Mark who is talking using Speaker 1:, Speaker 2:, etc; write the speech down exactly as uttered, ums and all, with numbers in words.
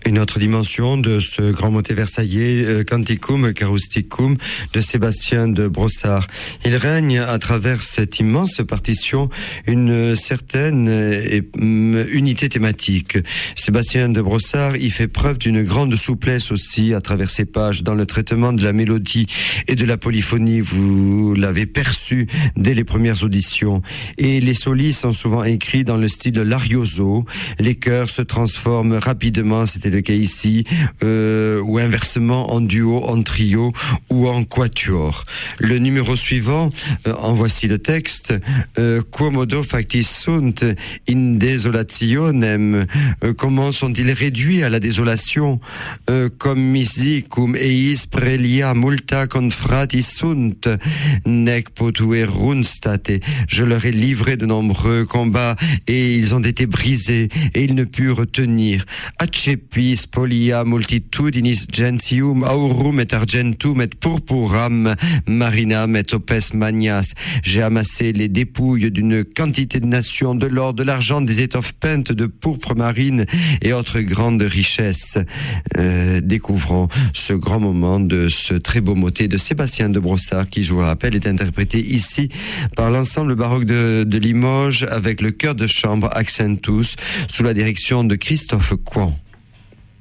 Speaker 1: Une autre dimension de ce grand motet versaillais, euh, Canticum Carousticum de Sébastien de Brossard. Il règne à travers cette immense partition une certaine euh, unité thématique. Sébastien de Brossard y fait preuve d'une grande souplesse aussi à travers ses pages dans le traitement de la mélodie et de la polyphonie. Vous l'avez perçu dès les premières auditions. Et les solis sont souvent écrits dans le style l'arioso. Les chœurs se transforment rapidement, c'était le cas ici, euh, ou inversement en duo, en trio ou en quatuor. Le numéro suivant, euh, en voici le texte, euh, Quomodo factis sunt in desolationem. Euh, comment sont-ils réduits à la désolation? Euh, comme misi cum eis prelia multa confrati sunt, nec potuerunt state. Je leur ai livré de nombreux combats et ils ont été brisés et ils ne purent tenir. Accepis polia multitudinis gentium aurum et argentum et purpuram marinam et opes magnas. J'ai amassé les dépouilles d'une quantité de nations, de l'or, de l'argent, des étoffes peintes, de pourpre marine et autres grandes richesses. Euh, découvrons ce grand moment de ce très beau motet de Sébastien de Brossard qui, je vous le rappelle, est interprété ici par l'ensemble baroque de, de Limoges avec le chœur de chambre Accentus sous la direction de Christophe Coin.